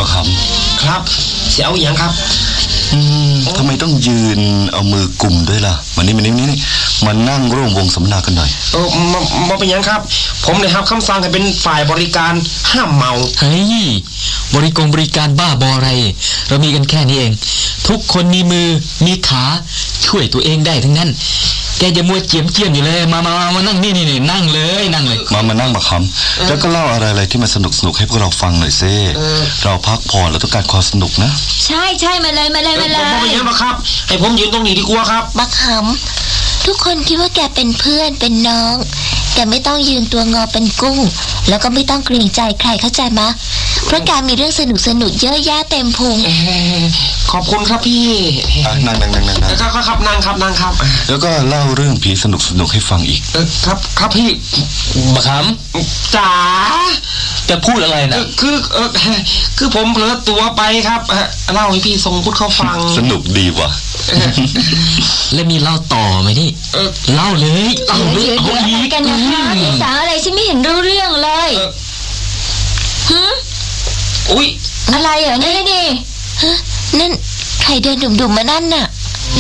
ประคำครับเสียเอาอย่างครับทำไมต้องยืนเอามือกุมด้วยล่ะมานี่มานั่งร่วมวงสัมมนากันหน่อยมาเป็นยังครับผมเลยครับคำสั่งให้เป็นฝ่ายบริการห้ามเมาเฮ้ยบริการบ้าบออะไรเรามีกันแค่นี้เองทุกคนมีมือมีขาช่วยตัวเองได้ทั้งนั้นแกจะมัวเจียมอยู่เลยมานั่งนี่นั่งเลยมานั่งมาคำแล้วก็เล่าอะไรที่มันสนุกให้พวกเราฟังหน่อยซิเราพักผ่อนเราต้องการความสนุกนะใช่มาเลยผมไม่ยังมาครับให้ผมยืนตรงนี้ดีกว่าครับบักหำทุกคนคิดว่าแกเป็นเพื่อนเป็นน้องแกไม่ต้องยืนตัวงอเป็นกุ้งแล้วก็ไม่ต้องเกรงใจใครเข้าใจมะเพราะการมีเรื่องสนุกเยอะแยะเต็มพุงขอบคุณครับพี่นั่งครับนั่งครับแล้วก็เล่าเรื่องผีสนุกให้ฟังอีกครับพี่บักหำจ๋าจะพูดอะไรนะคือผมเผลอตัวไปครับเล่าให้พี่ทรงพูดเข้าฟังสนุกดีว่ะแล้วมีเล่าต่อไหมนี่เล่าเลยเอาอีกกันนะคะสาวอะไรฉันไม่เห็นรู้เรื่องเลยอุ๊ยอะไรเหรอนี่นั่นใครเดินดุ่มๆมานั่นน่ะ